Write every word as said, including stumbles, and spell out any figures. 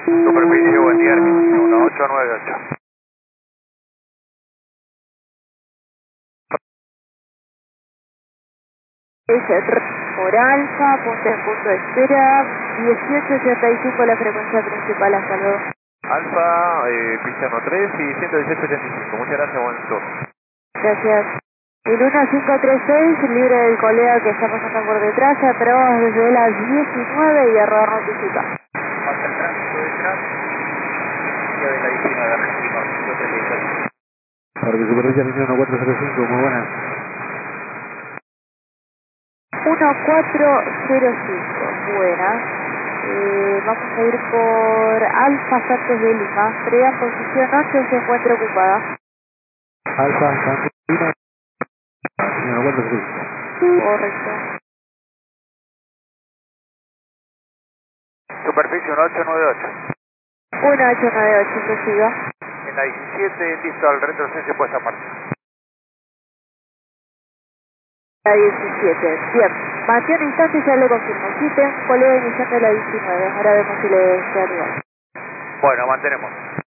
Superficie, buen día, Argentina uno ocho nueve ocho. Por Alfa, punto en punto de espera, dieciocho ochenta y cinco la frecuencia principal, hasta luego. Alfa, eh, pista uno tres y ciento dieciocho ochenta y cinco. Muchas gracias, buen turno. Gracias. El uno cinco tres seis, libre del colega que está pasando por detrás, atrás desde las diecinueve y error notifica. Pasa el tránsito detrás, ya de la diecinueve, Argentina ciento treinta y seis. Parque Superficie Argentina uno cuatro cero cinco, muy buenas. uno cuatro cero cinco, buenas. Eh, vamos a ir por Alfa Santos de Lima, Freya posición ocho, se encuentra ocupada. Alfa, Santos, Lima, uno cuatro cero cinco. Correcto. Superficie uno ocho nueve ocho. uno ocho nueve ocho, investiga. En la diecisiete, listo al retroceso, puesta a partir. La diecisiete, bien. Mantiene instante y ya le confirmo. Sí, tengo un colega iniciando la diecinueve, ahora vemos si le queda igual. Bueno, mantenemos.